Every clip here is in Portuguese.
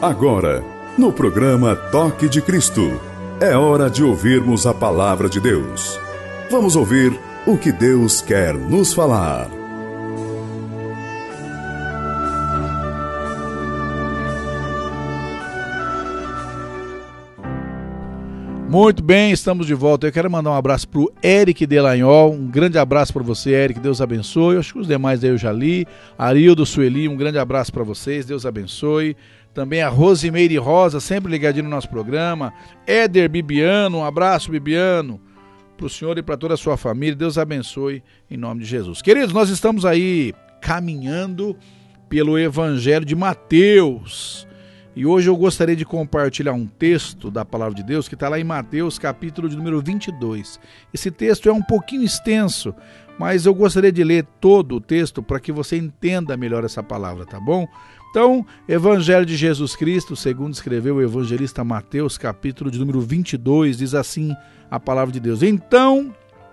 Agora, no programa Toque de Cristo, é hora de ouvirmos a palavra de Deus. Vamos ouvir o que Deus quer nos falar. Muito bem, estamos de volta. Eu quero mandar um abraço para o Eric Delanhol, um grande abraço para você, Eric, Deus abençoe. Acho que os demais aí eu já li. Arildo, Sueli, um grande abraço para vocês, Deus abençoe. Também a Rosimeire Rosa, sempre ligadinho no nosso programa. Éder Bibiano, um abraço, Bibiano, para o senhor e para toda a sua família, Deus abençoe, em nome de Jesus. Queridos, nós estamos aí caminhando pelo Evangelho de Mateus. E hoje eu gostaria de compartilhar um texto da Palavra de Deus que está lá em Mateus, capítulo de número 22. Esse texto é um pouquinho extenso, mas eu gostaria de ler todo o texto para que você entenda melhor essa palavra, tá bom? Então, Evangelho de Jesus Cristo, segundo escreveu o evangelista Mateus, capítulo de número 22, diz assim a Palavra de Deus. Então,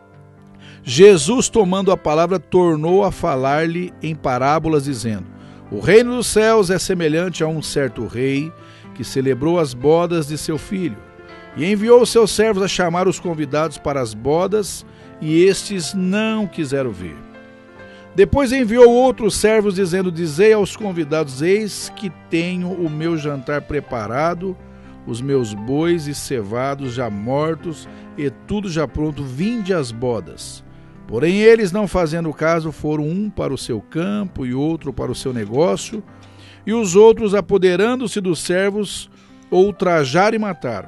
Jesus, tomando a palavra, tornou a falar-lhe em parábolas, dizendo: o reino dos céus é semelhante a um certo rei que celebrou as bodas de seu filho e enviou os seus servos a chamar os convidados para as bodas, e estes não quiseram vir. Depois enviou outros servos, dizendo: dizei aos convidados: eis que tenho o meu jantar preparado, os meus bois e cevados já mortos e tudo já pronto, vinde às bodas. Porém eles, não fazendo caso, foram um para o seu campo e outro para o seu negócio, e os outros, apoderando-se dos servos, ultrajaram e mataram.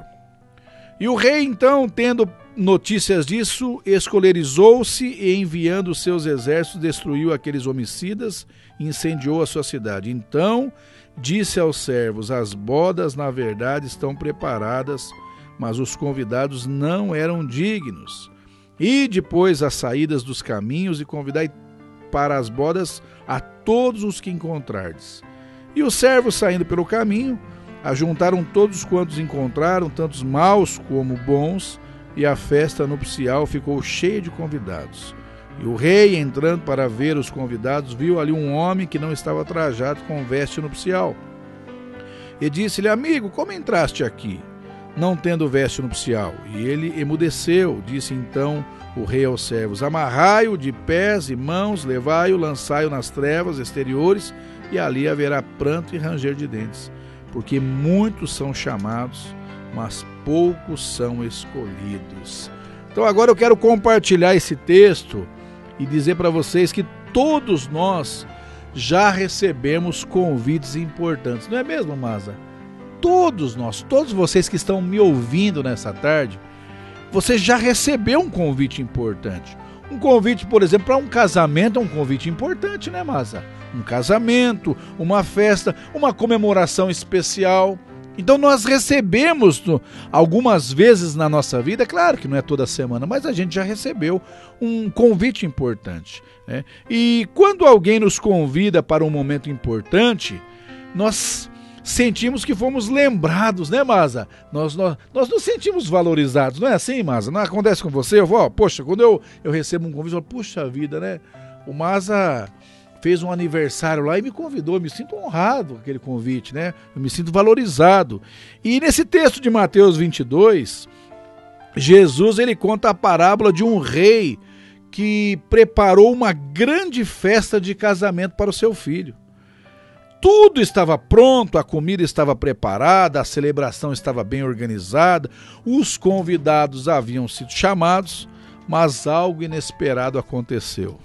E o rei, então, tendo notícias disso, escolerizou-se e, enviando os seus exércitos, destruiu aqueles homicidas e incendiou a sua cidade. Então disse aos servos: as bodas, na verdade, estão preparadas, mas os convidados não eram dignos. E depois as saídas dos caminhos e convidai para as bodas a todos os que encontrardes. E os servos, saindo pelo caminho, ajuntaram todos quantos encontraram, tantos maus como bons, e a festa nupcial ficou cheia de convidados. E o rei, entrando para ver os convidados, viu ali um homem que não estava trajado com veste nupcial. E disse-lhe: amigo, como entraste aqui, não tendo veste nupcial? E ele emudeceu. Disse então o rei aos servos: amarrai-o de pés e mãos, levai-o, lançai-o nas trevas exteriores, e ali haverá pranto e ranger de dentes, porque muitos são chamados, mas poucos são escolhidos. Então agora eu quero compartilhar esse texto e dizer para vocês que todos nós já recebemos convites importantes, não é mesmo, Maza? Todos nós, todos vocês que estão me ouvindo nessa tarde, você já recebeu um convite importante. Um convite, por exemplo, para um casamento é um convite importante, né, Maza? Um casamento, uma festa, uma comemoração especial. Então nós recebemos algumas vezes na nossa vida, claro que não é toda semana, mas a gente já recebeu um convite importante, né? E quando alguém nos convida para um momento importante, nós sentimos que fomos lembrados, né, Maza? Nós nos sentimos valorizados, não é assim, Maza? Não acontece com você? Eu vou, poxa, quando eu recebo um convite, eu falo: puxa vida, né? O Maza fez um aniversário lá e me convidou, eu me sinto honrado com aquele convite, né? Eu me sinto valorizado. E nesse texto de Mateus 22, Jesus, ele conta a parábola de um rei que preparou uma grande festa de casamento para o seu filho. Tudo estava pronto, a comida estava preparada, a celebração estava bem organizada, os convidados haviam sido chamados, mas algo inesperado aconteceu.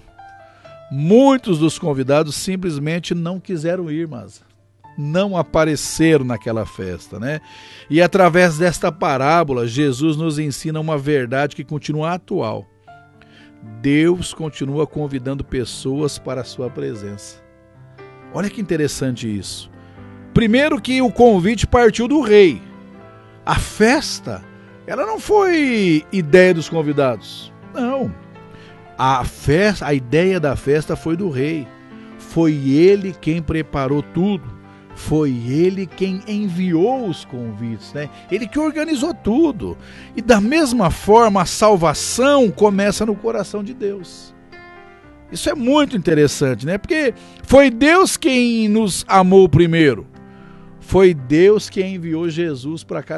Muitos dos convidados simplesmente não quiseram ir, mas não apareceram naquela festa, né? E através desta parábola, Jesus nos ensina uma verdade que continua atual. Deus continua convidando pessoas para a sua presença. Olha que interessante isso. Primeiro que o convite partiu do rei. A festa, ela não foi ideia dos convidados. Não. A ideia da festa foi do rei. Foi ele quem preparou tudo. Foi ele quem enviou os convites, né? Ele que organizou tudo. E da mesma forma, a salvação começa no coração de Deus. Isso é muito interessante, né? Porque foi Deus quem nos amou primeiro. Foi Deus que enviou Jesus para cada